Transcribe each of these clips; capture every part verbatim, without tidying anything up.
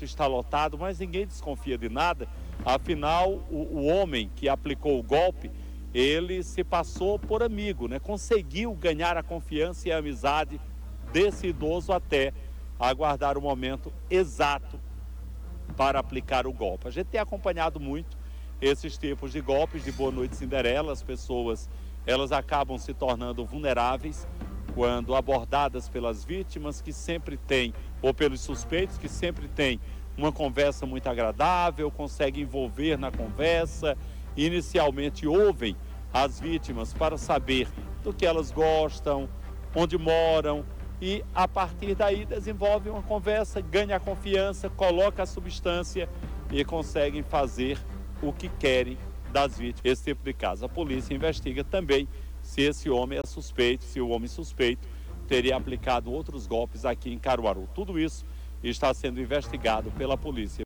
está lotado, mas ninguém desconfia de nada. Afinal, o, o homem que aplicou o golpe, ele se passou por amigo, né? Conseguiu ganhar a confiança e a amizade desse idoso até aguardar o momento exato para aplicar o golpe. A gente tem acompanhado muito esses tipos de golpes de Boa Noite Cinderela. As pessoas, elas acabam se tornando vulneráveis quando abordadas pelas vítimas, que sempre têm, ou pelos suspeitos, que sempre têm uma conversa muito agradável, conseguem envolver na conversa, inicialmente ouvem as vítimas para saber do que elas gostam, onde moram, e a partir daí desenvolvem uma conversa, ganha a confiança, coloca a substância e conseguem fazer o que querem das vítimas. Esse tipo de caso, a polícia investiga também se esse homem é suspeito, se o homem suspeito teria aplicado outros golpes aqui em Caruaru. Tudo isso está sendo investigado pela polícia.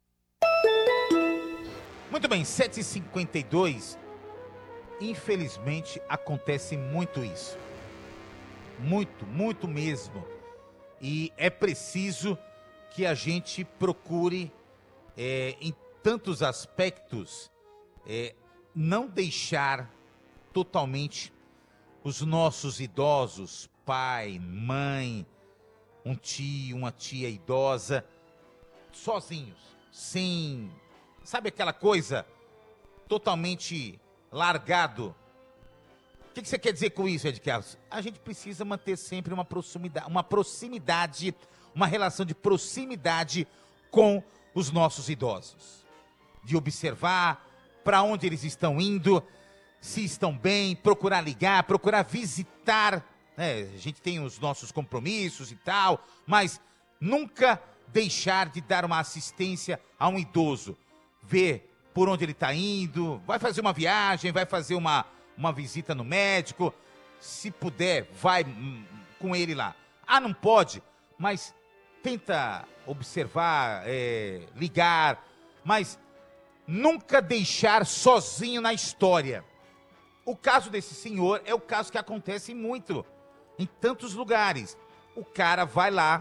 Muito bem, sete e cinquenta e dois. Infelizmente acontece muito isso. Muito, muito mesmo. E é preciso que a gente procure, é, em tantos aspectos, é, não deixar totalmente os nossos idosos, pai, mãe, um tio, uma tia idosa, sozinhos, sem, sabe aquela coisa, totalmente largado. O que, que você quer dizer com isso, Ed Carlos? A gente precisa manter sempre uma proximidade, uma proximidade, uma relação de proximidade com os nossos idosos. De observar para onde eles estão indo, se estão bem, procurar ligar, procurar visitar, né? A gente tem os nossos compromissos e tal, mas nunca deixar de dar uma assistência a um idoso. Ver por onde ele está indo, vai fazer uma viagem, vai fazer uma, uma visita no médico, se puder, vai com ele lá. Ah, não pode, mas tenta observar, é, ligar, mas nunca deixar sozinho na história. O caso desse senhor é o caso que acontece muito, em tantos lugares. O cara vai lá,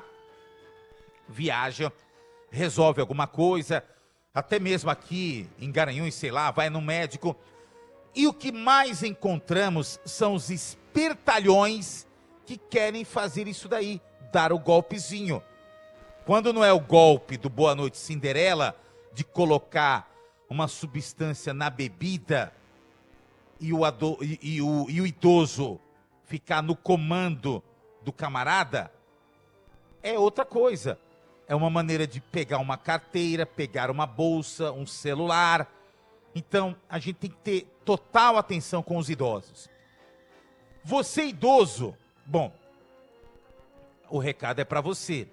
viaja, resolve alguma coisa, até mesmo aqui em Garanhuns, sei lá, vai no médico. E o que mais encontramos são os espertalhões que querem fazer isso daí, dar o golpezinho. Quando não é o golpe do Boa Noite Cinderela, de colocar uma substância na bebida e o, ado, e, e, o, e o idoso ficar no comando do camarada, é outra coisa. É uma maneira de pegar uma carteira, pegar uma bolsa, um celular. Então, a gente tem que ter total atenção com os idosos. Você idoso, bom, o recado é para você.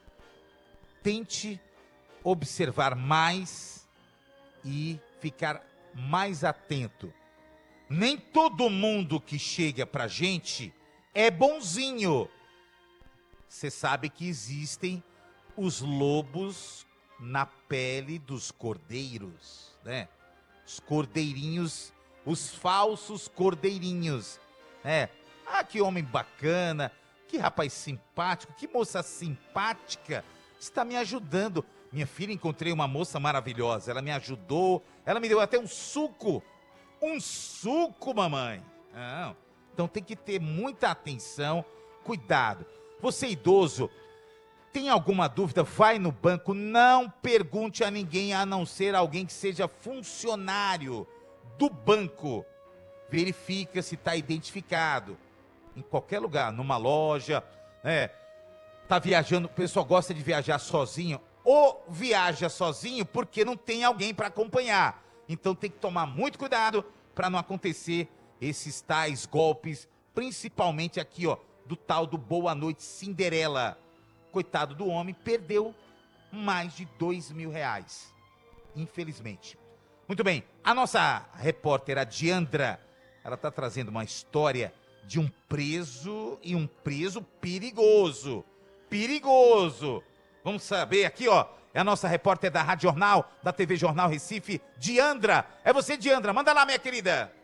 Tente observar mais e ficar mais atento. Nem todo mundo que chega pra gente é bonzinho. Você sabe que existem os lobos na pele dos cordeiros, né? Os cordeirinhos, os falsos cordeirinhos, né? Ah, que homem bacana, que rapaz simpático, que moça simpática, está me ajudando. Minha filha, encontrei uma moça maravilhosa, ela me ajudou, ela me deu até um suco. Um suco, mamãe. Não. Então tem que ter muita atenção, cuidado. Você idoso, tem alguma dúvida? Vai no banco, não pergunte a ninguém, a não ser alguém que seja funcionário do banco. Verifica se está identificado. Em qualquer lugar, numa loja, né? Tá viajando, o pessoal gosta de viajar sozinho, ou viaja sozinho porque não tem alguém para acompanhar. Então tem que tomar muito cuidado para não acontecer esses tais golpes, principalmente aqui, ó, do tal do Boa Noite Cinderela. Coitado do homem, perdeu mais de dois mil reais, infelizmente. Muito bem, a nossa repórter, a Diandra, ela está trazendo uma história de um preso e um preso perigoso. Perigoso! Vamos saber aqui, ó, é a nossa repórter da Rádio Jornal, da T V Jornal Recife, Diandra. É você, Diandra, manda lá, minha querida.